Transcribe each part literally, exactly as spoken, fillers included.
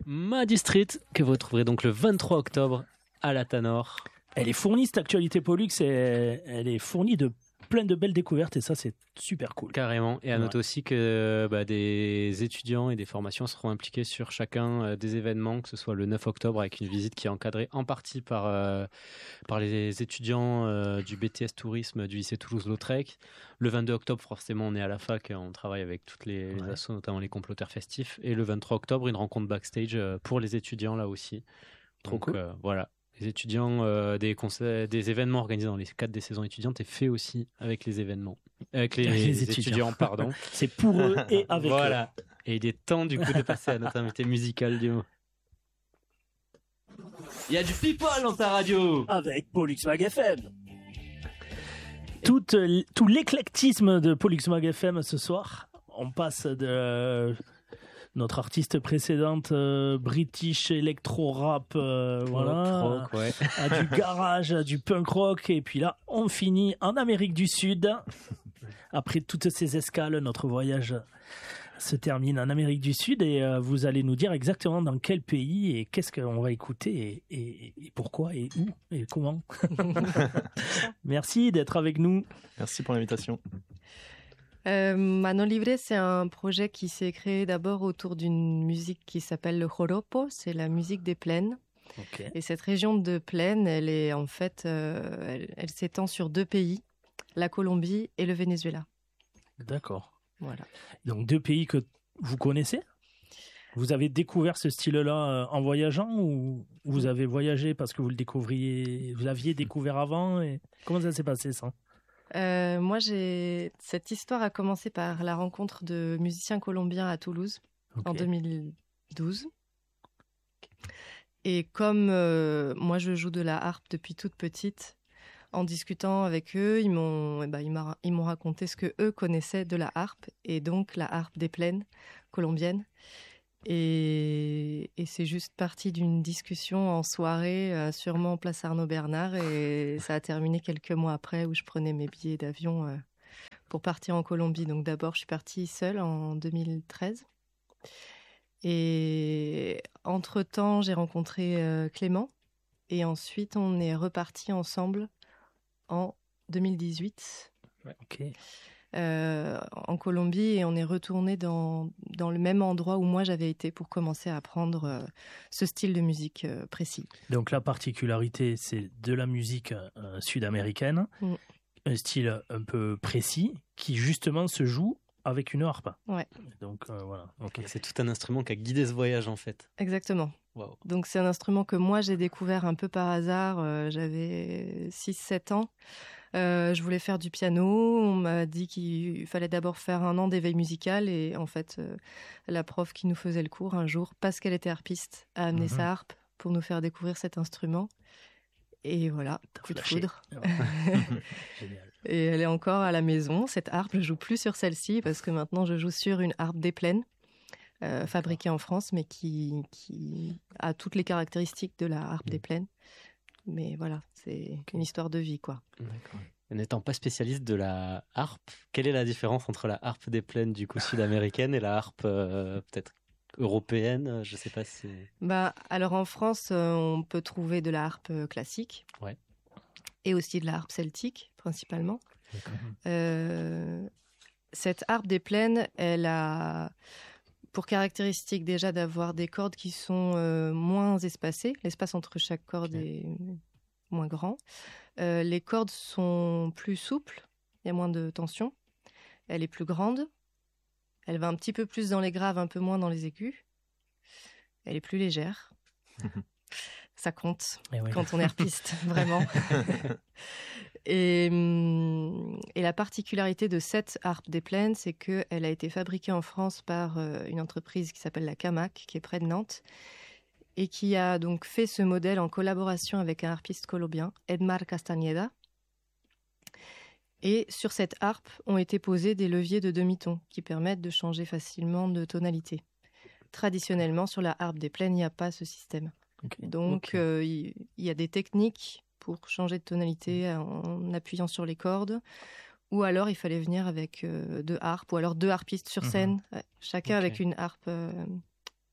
Madi Street, que vous trouverez donc le vingt-trois octobre à la Tanor. Elle est fournie, cette actualité Pollux, et elle est fournie de plein de belles découvertes et ça c'est super cool. Carrément. Et à noter ouais. aussi que bah, des étudiants et des formations seront impliqués sur chacun euh, des événements, que ce soit le neuf octobre avec une visite qui est encadrée en partie par, euh, par les étudiants euh, du B T S Tourisme du lycée Toulouse-Lautrec. Le vingt-deux octobre, forcément, on est à la fac, on travaille avec toutes les, ouais. les assos, notamment les comploteurs festifs. Et le vingt-trois octobre, une rencontre backstage euh, pour les étudiants là aussi. Trop Donc, cool. Euh, voilà. Les étudiants, euh, des, conseils, des événements organisés dans les cadres des saisons étudiantes est fait aussi avec les événements. Avec les, les, les étudiants. étudiants, pardon. C'est pour eux et avec voilà. eux. Voilà. Et il est temps du coup de passer à notre invité musical du mot. Il y a du people dans ta radio. Avec Pollux Mag F M. Tout, euh, tout l'éclectisme de Pollux Mag F M ce soir. On passe de... Notre artiste précédente, euh, British Electro Rap, euh, voilà, rock, ouais. à du garage, à du punk rock, et puis là, on finit en Amérique du Sud. Après toutes ces escales, notre voyage se termine en Amérique du Sud, et euh, vous allez nous dire exactement dans quel pays et qu'est-ce qu'on va écouter, et, et, et pourquoi, et où, et comment. Merci d'être avec nous. Merci pour l'invitation. Euh, Manon Libre, c'est un projet qui s'est créé d'abord autour d'une musique qui s'appelle le joropo, c'est la musique des plaines. Okay. Et cette région de plaine, elle est en fait, euh, elle, elle s'étend sur deux pays, la Colombie et le Venezuela. D'accord. Voilà. Donc deux pays que vous connaissez ? Vous avez découvert ce style-là en voyageant ou vous avez voyagé parce que vous le découvriez, vous l'aviez découvert avant et comment ça s'est passé ça ? Euh, moi, j'ai... Cette histoire a commencé par la rencontre de musiciens colombiens à Toulouse okay. en deux mille douze. Et comme euh, moi, je joue de la harpe depuis toute petite, en discutant avec eux, ils m'ont, eh ben, ils m'ont, ils m'ont raconté ce que eux connaissaient de la harpe, et donc la harpe des plaines colombiennes. Et, et c'est juste parti d'une discussion en soirée, euh, sûrement place Arnaud Bernard, et ça a terminé quelques mois après où je prenais mes billets d'avion euh, pour partir en Colombie. Donc d'abord, je suis partie seule en deux mille treize. Et entre-temps, j'ai rencontré euh, Clément, et ensuite on est reparti ensemble en deux mille dix-huit. Ouais, ok. Euh, en Colombie, et on est retourné dans, dans le même endroit où moi j'avais été pour commencer à apprendre euh, ce style de musique euh, précis. Donc la particularité, c'est de la musique euh, sud-américaine, mm. un style un peu précis qui justement se joue avec une harpe. Ouais. Donc euh, voilà. Okay. C'est tout un instrument qui a guidé ce voyage en fait. Exactement. Wow. Donc c'est un instrument que moi j'ai découvert un peu par hasard. Euh, j'avais six sept ans. Euh, je voulais faire du piano. On m'a dit qu'il fallait d'abord faire un an d'éveil musical, et en fait, euh, la prof qui nous faisait le cours un jour, parce qu'elle était harpiste, a amené mm-hmm. sa harpe pour nous faire découvrir cet instrument. Et voilà, coup de foudre. Génial. Et elle est encore à la maison, cette harpe. Je joue plus sur celle-ci parce que maintenant je joue sur une harpe des plaines, euh, fabriquée en France, mais qui, qui a toutes les caractéristiques de la harpe mmh. des plaines. Mais voilà, c'est okay. une histoire de vie, quoi. D'accord. N'étant pas spécialiste de la harpe, quelle est la différence entre la harpe des plaines du coup sud-américaine et la harpe euh, peut-être européenne? Je sais pas si... Bah, alors en France, euh, on peut trouver de la harpe classique. Ouais. Et aussi de la harpe celtique, principalement. Euh, cette harpe des plaines, elle a pour caractéristique déjà d'avoir des cordes qui sont euh, moins espacées. L'espace entre chaque corde okay. est moins grand. Euh, les cordes sont plus souples, il y a moins de tension. Elle est plus grande. Elle va un petit peu plus dans les graves, un peu moins dans les aigus. Elle est plus légère. Ça compte eh oui. quand on est harpiste, vraiment. et, et la particularité de cette harpe des plaines, c'est qu'elle a été fabriquée en France par une entreprise qui s'appelle la Camac, qui est près de Nantes, et qui a donc fait ce modèle en collaboration avec un harpiste colombien, Edmar Castañeda. Et sur cette harpe ont été posés des leviers de demi-ton qui permettent de changer facilement de tonalité. Traditionnellement, sur la harpe des plaines, il n'y a pas ce système. Okay. Donc, il okay. euh, y, y a des techniques pour changer de tonalité en appuyant sur les cordes, ou alors il fallait venir avec euh, deux harpes, ou alors deux harpistes sur scène, mm-hmm. chacun okay. avec une harpe euh,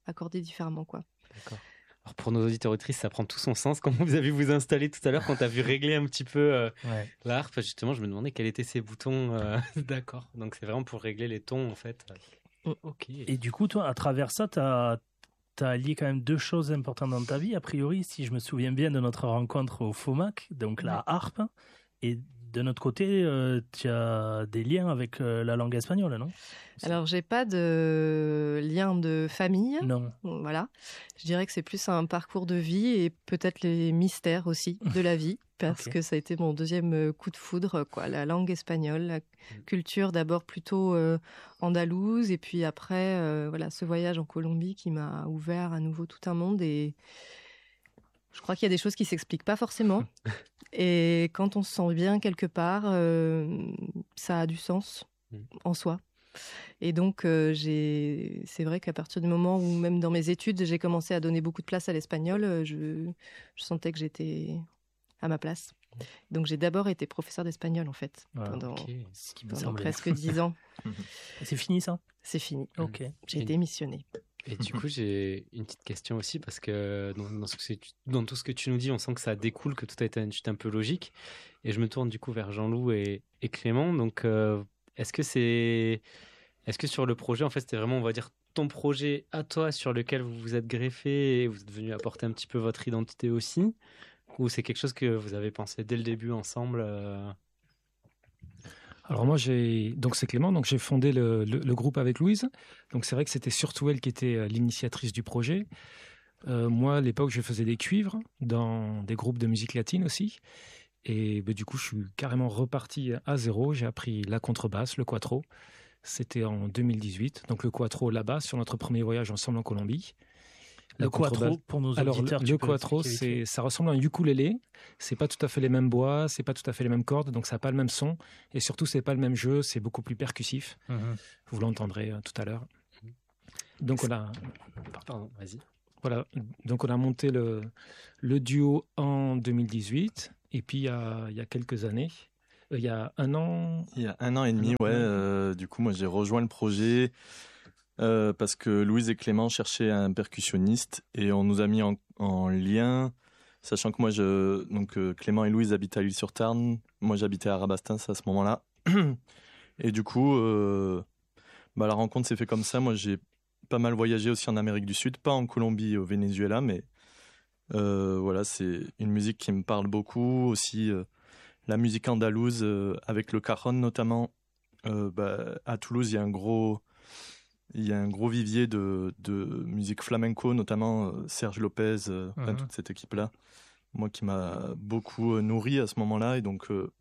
accordé différemment, quoi. D'accord. Alors pour nos auditeurs auditrices, ça prend tout son sens. Quand vous avez vu vous installer tout à l'heure, quand tu as vu régler un petit peu euh, Ouais. la harpe, justement, je me demandais quels étaient ces boutons. euh, D'accord. Donc c'est vraiment pour régler les tons, en fait. Mm. Ok. Et du coup, toi, à travers ça, tu as allié quand même deux choses importantes dans ta vie, a priori, si je me souviens bien de notre rencontre au FOMAC, donc la harpe, et de notre côté, euh, tu as des liens avec euh, la langue espagnole, non? Alors, j'ai pas de lien de famille. Non. Voilà. Je dirais que c'est plus un parcours de vie et peut-être les mystères aussi de la vie, parce Ok. que ça a été mon deuxième coup de foudre, quoi. La langue espagnole, la culture d'abord plutôt euh, andalouse, et puis après, euh, voilà, ce voyage en Colombie qui m'a ouvert à nouveau tout un monde. Et je crois qu'il y a des choses qui s'expliquent pas forcément. Et quand on se sent bien quelque part, euh, ça a du sens Mm. en soi. Et donc, euh, j'ai... c'est vrai qu'à partir du moment où, même dans mes études, j'ai commencé à donner beaucoup de place à l'espagnol, euh, je, je sentais que j'étais à ma place. Donc, j'ai d'abord été professeur d'espagnol, en fait, Ah, pendant, Ok. Ce qui me pendant semblait. presque dix ans. C'est fini ça? C'est fini. Ok. J'ai Et- démissionné. Et du coup, j'ai une petite question aussi, parce que dans, dans, ce que c'est- dans tout ce que tu nous dis, on sent que ça découle, que tout a été un, juste un peu logique. Et je me tourne du coup vers Jean-Loup et, et Clément. Donc, euh, est-ce que c'est, est-ce que sur le projet, en fait, c'était vraiment, on va dire, ton projet à toi sur lequel vous vous êtes greffé et vous êtes venu apporter un petit peu votre identité aussi? Ou c'est quelque chose que vous avez pensé dès le début ensemble euh... Alors moi, j'ai donc c'est Clément, donc j'ai fondé le, le, le groupe avec Louise. Donc c'est vrai que c'était surtout elle qui était euh, l'initiatrice du projet. Euh, moi, à l'époque, je faisais des cuivres dans des groupes de musique latine aussi. Et bah, du coup, je suis carrément reparti à zéro. J'ai appris la contrebasse, le quattro. C'était en deux mille dix-huit. Donc le quattro là-bas, sur notre premier voyage ensemble en Colombie. La Le quattro, contrebasse- pour nos Alors, auditeurs, le, tu le peux quattro, expliquer vite c'est, ça ressemble à un ukulélé. C'est pas tout à fait les mêmes bois, c'est pas tout à fait les mêmes cordes, donc ça n'a pas le même son. Et surtout, c'est pas le même jeu, c'est beaucoup plus percussif. fait. Mhm. Vous l'entendrez euh, tout à l'heure. Donc, on a, Pardon, vas-y. voilà, donc on a monté le, le duo en deux mille dix-huit. Et puis, il y a, il y a quelques années, euh, il y a un an, Il y a un an et demi, Un an, ouais. ouais. euh, du coup, moi, j'ai rejoint le projet euh, parce que Louise et Clément cherchaient un percussionniste et on nous a mis en, en lien, sachant que moi, je, donc euh, Clément et Louise habitaient à l'Île-sur-Tarn, moi j'habitais à Rabastens à ce moment-là. Et du coup, euh, bah, la rencontre s'est faite comme ça. Moi, j'ai pas mal voyagé aussi en Amérique du Sud, pas en Colombie et au Venezuela, mais euh, voilà, c'est une musique qui me parle beaucoup aussi. euh, La musique andalouse, euh, avec le cajon notamment. Euh, bah, à Toulouse, il y a un gros, il y a un gros vivier de, de musique flamenco, notamment euh, Serge Lopez, euh, enfin, Mhm. toute cette équipe-là. Moi qui m'a beaucoup euh, nourri à ce moment-là. Et donc, euh,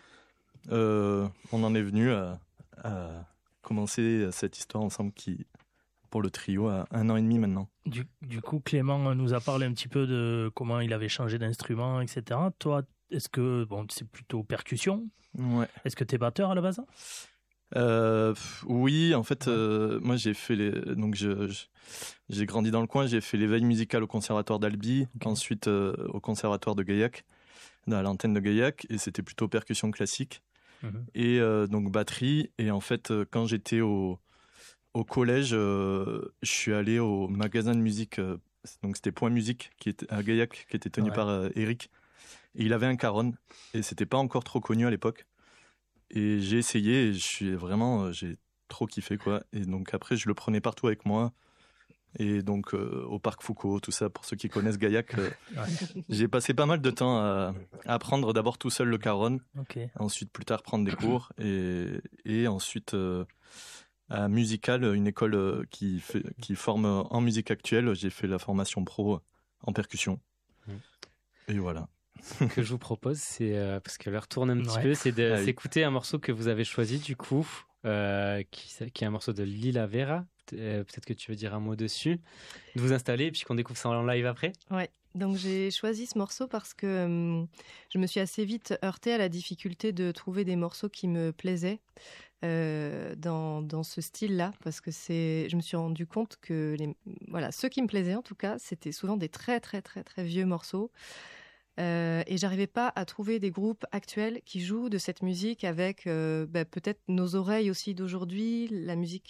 euh, on en est venu à, à commencer cette histoire ensemble qui, pour le trio, a un an et demi maintenant. Du, du coup, Clément nous a parlé un petit peu de comment il avait changé d'instrument, et cetera. Toi, est-ce que bon, c'est plutôt percussion? Ouais. Est-ce que tu es batteur à la base? Euh, pff, oui, en fait, euh, moi j'ai fait les, donc je, je- j'ai grandi dans le coin, j'ai fait l'éveil musical au conservatoire d'Albi, Ok. ensuite euh, au conservatoire de Gaillac, à l'antenne de Gaillac, et c'était plutôt percussion classique Mhm. et euh, donc batterie. Et en fait, euh, quand j'étais au au collège, euh, je suis allé au magasin de musique, euh, donc c'était Point Musique qui était à Gaillac, qui était tenu Ouais. par euh, Eric, et il avait un caron, et c'était pas encore trop connu à l'époque. Et j'ai essayé et je suis vraiment, euh, j'ai trop kiffé quoi. Et donc après, je le prenais partout avec moi. Et donc euh, au parc Foucault, tout ça, pour ceux qui connaissent Gaillac, euh, Ouais. j'ai passé pas mal de temps à, à apprendre d'abord tout seul le caron, Ok. ensuite plus tard prendre des cours et, et ensuite euh, à Musical, une école euh, qui, fait, qui forme en musique actuelle. J'ai fait la formation pro en percussion. Mm. Et voilà. Ce que je vous propose, c'est, euh, parce que l'heure tourne un petit Ouais. peu, c'est de Ah oui. s'écouter un morceau que vous avez choisi du coup, euh, qui, qui est un morceau de Lila Vera. Peut- euh, Peut-être que tu veux dire un mot dessus, de vous installer et puis qu'on découvre ça en live après. Ouais. Donc j'ai choisi ce morceau parce que euh, je me suis assez vite heurtée à la difficulté de trouver des morceaux qui me plaisaient euh, dans, dans ce style-là, parce que c'est, je me suis rendu compte que les, voilà, ceux qui me plaisaient en tout cas, c'était souvent des très très très très vieux morceaux. Euh, et j'arrivais pas à trouver des groupes actuels qui jouent de cette musique avec euh, bah, peut-être nos oreilles aussi d'aujourd'hui, la musique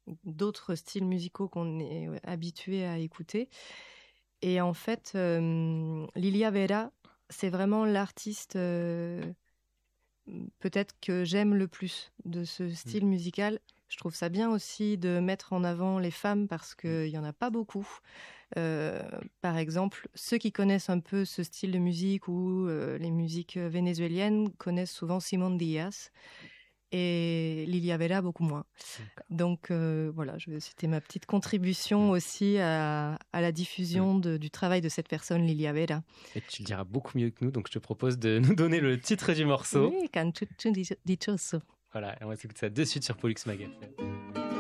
d'autres styles musicaux qu'on est habitué à écouter. Et en fait, euh, Lilia Vera, c'est vraiment l'artiste euh, peut-être que j'aime le plus de ce style mmh. musical. Je trouve ça bien aussi de mettre en avant les femmes parce qu'il n'y en a pas beaucoup. Euh, par exemple, ceux qui connaissent un peu ce style de musique ou euh, les musiques vénézuéliennes connaissent souvent Simone Díaz et Lilia Vera beaucoup moins. Donc euh, voilà, je, c'était ma petite contribution aussi à, à la diffusion de, du travail de cette personne, Lilia Vera. Et tu le diras beaucoup mieux que nous, donc je te propose de nous donner le titre du morceau. Oui, Canchuchu Dichoso. Voilà, et on va s'écouter ça de suite sur Pollux Mag F M.